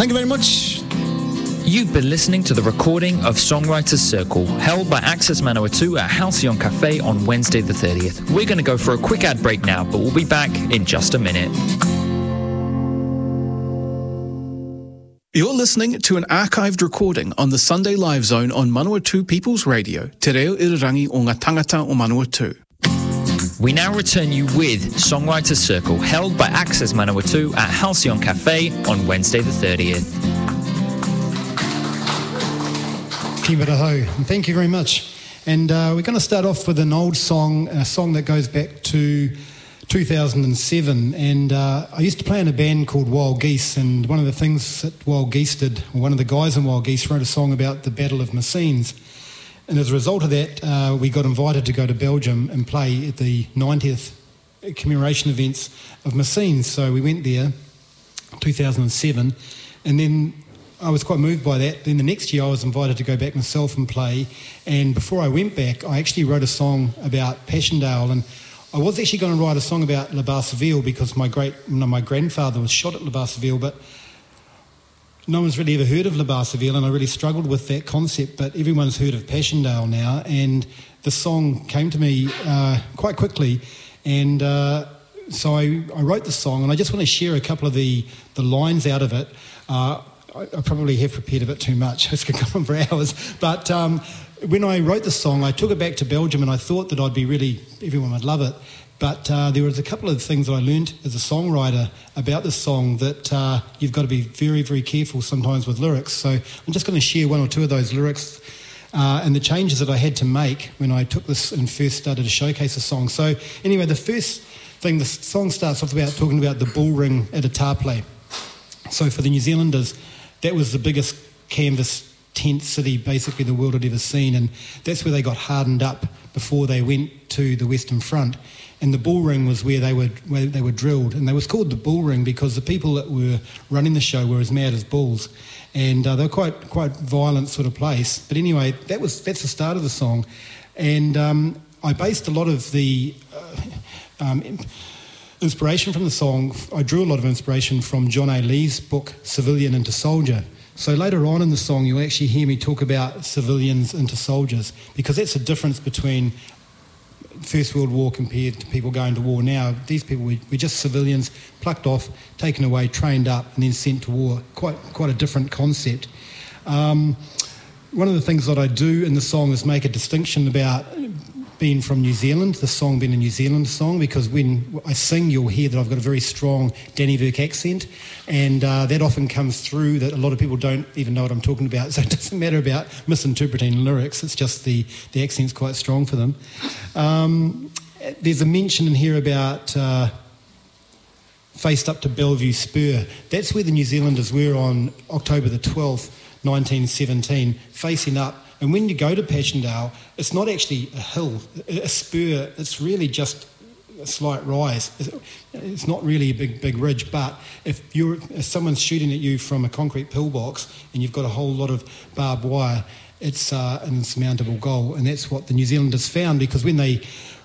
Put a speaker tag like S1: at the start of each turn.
S1: Thank you very much.
S2: You've been listening to the recording of Songwriters Circle, held by Access Manawatu at Halcyon Cafe on Wednesday the 30th. We're going to go for a quick ad break now, but we'll be back in just a minute.
S3: You're listening to an archived recording on the Sunday Live Zone on Manawatu People's Radio, Te Reo Irirangi o ngā tangata o Manawatu.
S2: We now return you with Songwriters Circle, held by Access Manawatu at Halcyon Cafe on Wednesday the 30th.
S1: Kia ora hau, and thank you very much. And we're going to start off with an old song, a song that goes back to 2007. And I used to play in a band called Wild Geese, and one of the things that Wild Geese did, or one of the guys in Wild Geese wrote a song about the Battle of Messines. And as a result of that, we got invited to go to Belgium and play at the 90th commemoration events of Messines. So we went there, 2007, and then I was quite moved by that. Then the next year I was invited to go back myself and play. And before I went back, I actually wrote a song about Passchendaele. And I was actually going to write a song about La Barceville because my grandfather was shot at La Barceville, but no one's really ever heard of La Barceville, and I really struggled with that concept. But everyone's heard of Passchendaele now, and the song came to me quite quickly. And so I wrote the song, and I just want to share a couple of the lines out of it. I probably have prepared a bit too much. It's going to go on for hours. But when I wrote the song, I took it back to Belgium, and I thought that everyone would love it. But there was a couple of things that I learned as a songwriter about this song that you've got to be very, very careful sometimes with lyrics. So I'm just going to share one or two of those lyrics and the changes that I had to make when I took this and first started to showcase the song. So anyway, the first thing, the song starts off about talking about the bull ring at Atapley. So for the New Zealanders, that was the biggest canvas tent city basically the world had ever seen, and that's where they got hardened up before they went to the Western Front. And the bull ring was where they were drilled, and they was called the bull ring because the people that were running the show were as mad as bulls, and they were quite violent sort of place. But anyway, that's the start of the song, and I based a lot of the inspiration from the song. I drew a lot of inspiration from John A. Lee's book Civilian into Soldier. So later on in the song you'll actually hear me talk about civilians into soldiers, because that's the difference between First World War compared to people going to war now. These people were just civilians, plucked off, taken away, trained up and then sent to war. Quite a different concept. One of the things that I do in the song is make a distinction about being from New Zealand, the song being a New Zealand song, because when I sing you'll hear that I've got a very strong Danny Burke accent, and that often comes through that a lot of people don't even know what I'm talking about, so it doesn't matter about misinterpreting lyrics, it's just the accent's quite strong for them. There's a mention in here about faced up to Bellevue Spur. That's where the New Zealanders were on October the 12th, 1917, facing up. And when you go to Passchendaele, it's not actually a hill, a spur. It's really just a slight rise. It's not really a big ridge. But if someone's shooting at you from a concrete pillbox and you've got a whole lot of barbed wire, it's an insurmountable goal. And that's what the New Zealanders found, because when they